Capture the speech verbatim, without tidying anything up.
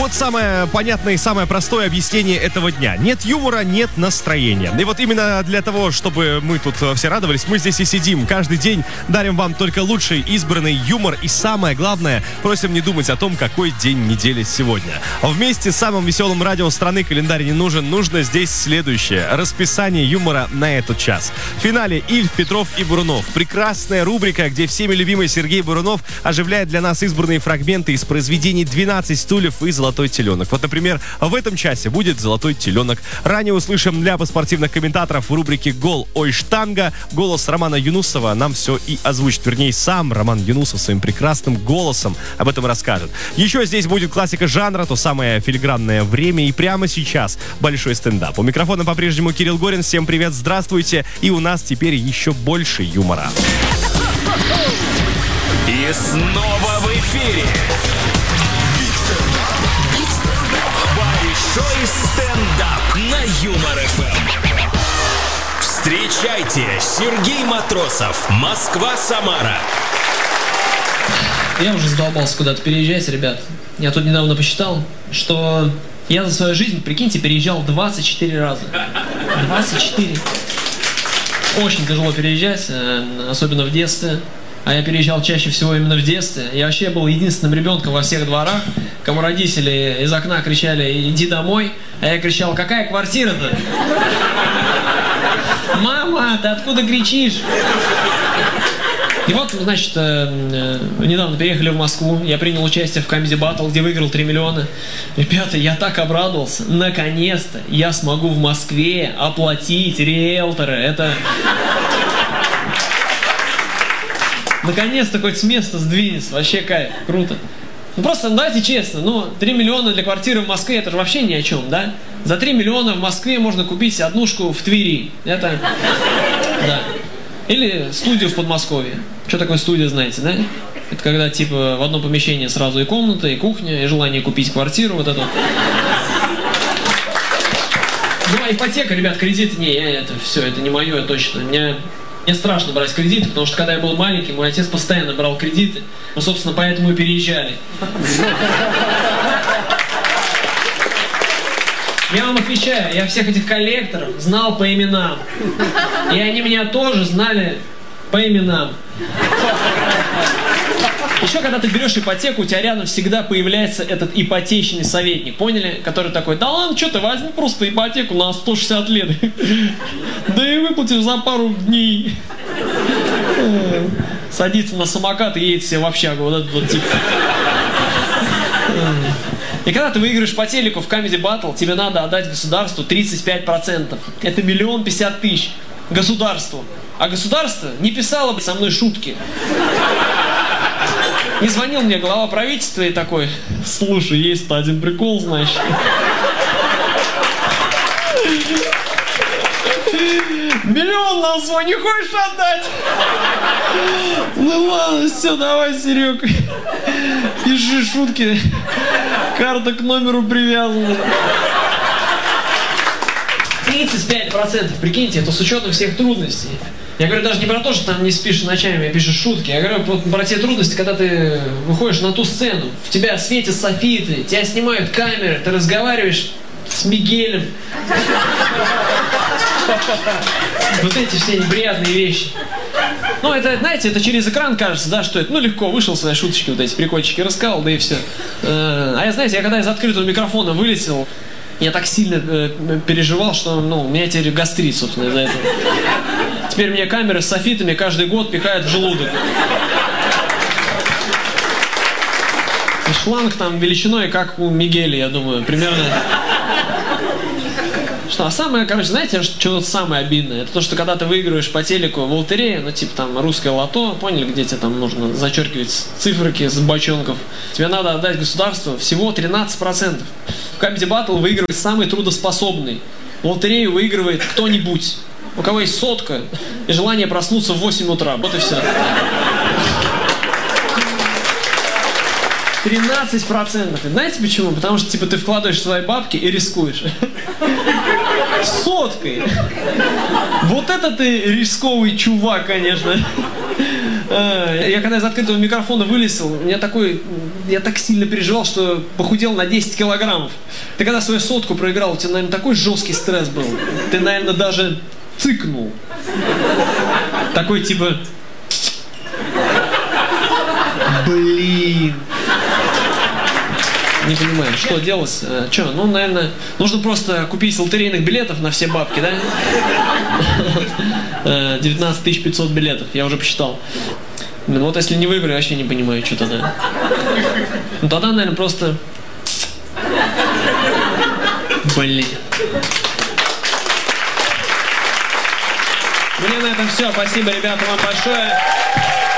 Вот самое понятное и самое простое объяснение этого дня. Нет юмора, нет настроения. И вот именно для того, чтобы мы тут все радовались, мы здесь и сидим. Каждый день дарим вам только лучший избранный юмор. И самое главное, просим не думать о том, какой день недели сегодня. Вместе с самым веселым радио страны календарь не нужен. Нужно здесь следующее. Расписание юмора на этот час. В финале Ильф, Петров и Бурунов. Прекрасная рубрика, где всеми любимый Сергей Бурунов оживляет для нас избранные фрагменты из произведений «двенадцать стульев» и «Золотой теленок». Вот, например, в этом часе будет «Золотой теленок». Ранее услышим ляпы спортивных комментаторов в рубрике «Гол, ой, штанга». Голос Романа Юнусова нам все и озвучит. Вернее, сам Роман Юнусов своим прекрасным голосом об этом расскажет. Еще здесь будет классика жанра, то самое филигранное время. И прямо сейчас большой стендап. У микрофона по-прежнему Кирилл Горин. Всем привет, здравствуйте. И у нас теперь еще больше юмора. И снова в эфире большой стендап на Юмор эф эм. Встречайте, Сергей Матросов, Москва-Самара. Я уже задолбался куда-то переезжать, ребят. Я тут недавно посчитал, что я за свою жизнь, прикиньте, переезжал двадцать четыре раза. двадцать четыре. Очень тяжело переезжать, особенно в детстве. А я переезжал чаще всего именно в детстве. Я вообще был единственным ребенком во всех дворах, кому родители из окна кричали «иди домой», а я кричал «какая квартира-то?» «Мама, ты откуда кричишь?» И вот, значит, недавно переехали в Москву, я принял участие в Comedy Battle, где выиграл три миллиона. Ребята, я так обрадовался. Наконец-то я смогу в Москве оплатить риэлтора. Это... Наконец-то хоть с места сдвинется. Вообще кайф, круто. Ну просто, давайте честно, ну, три миллиона для квартиры в Москве, это же вообще ни о чем, да? За три миллиона в Москве можно купить однушку в Твери. Это... Да. Или студию в Подмосковье. Что такое студия, знаете, да? Это когда, типа, в одном помещении сразу и комната, и кухня, и желание купить квартиру, вот это. Ну, а ипотека, ребят, кредит, не, это все, это не мое, точно. Мне, мне страшно брать кредиты, потому что, когда я был маленький, мой отец постоянно брал кредиты. Мы, собственно, поэтому и переезжали. Я вам отвечаю, я всех этих коллекторов знал по именам. И они меня тоже знали по именам. Еще когда ты берешь ипотеку, у тебя рядом всегда появляется этот ипотечный советник, поняли? Который такой: да ладно, что ты, возьми просто ипотеку на сто шестьдесят лет. Да и выплатишь за пару дней. Садится на самокат и едет себе в общагу. Вот этот вот тип. И когда ты выиграешь по телеку в Comedy Battle, тебе надо отдать государству тридцать пять процентов. Это миллион пятьдесят тысяч государству. А государство не писало бы со мной шутки. Не звонил мне глава правительства и такой: слушай, есть один прикол, значит. Миллион на свой не хочешь отдать? Ну ладно, все, давай, Серег. Пиши шутки. Карта к номеру привязана. тридцать пять процентов, прикиньте, это с учетом всех трудностей. Я говорю даже не про то, что там не спишь ночами, а пишешь шутки. Я говорю про, про те трудности, когда ты выходишь на ту сцену, в тебя светят софиты, тебя снимают камеры, ты разговариваешь с Мигелем. Вот эти все неприятные вещи. Ну, это, знаете, это через экран кажется, да, что это, ну, легко, вышел свои шуточки, вот эти прикольчики рассказал, да и все. А я, знаете, я когда из открытого микрофона вылетел, я так сильно э, переживал, что, ну, у меня теперь гастрит, собственно, из-за этого. Теперь мне камеры с софитами каждый год пихают в желудок. И шланг там величиной, как у Мигеля, я думаю, примерно. Что, а самое, короче, знаете, что тут самое обидное? Это то, что когда ты выигрываешь по телеку в лотерею, ну, типа там русское лото, поняли, где тебе там нужно зачеркивать циферки с бочонков, тебе надо отдать государству всего тринадцать процентов. В Comedy Battle выигрывает самый трудоспособный. В лотерею выигрывает кто-нибудь, у кого есть сотка и желание проснуться в восемь утра. Вот и все. тринадцать процентов. И знаете почему? Потому что, типа, ты вкладываешь свои бабки и рискуешь. Соткой. Вот это ты рисковый чувак, конечно. Я когда из открытого микрофона вылезал, я такой, я так сильно переживал, что похудел на десять килограммов. Ты когда свою сотку проиграл, у тебя, наверное, такой жесткий стресс был. Ты, наверное, даже цыкнул. Такой типа... Блин. Не понимаю, что делать? Че, ну, наверное, нужно просто купить лотерейных билетов на все бабки, да? девятнадцать тысяч пятьсот билетов, я уже посчитал. Ну вот если не выиграю, вообще не понимаю, что тогда. Ну тогда, наверное, просто... Блин. Мне на этом все. Спасибо, ребята, вам большое.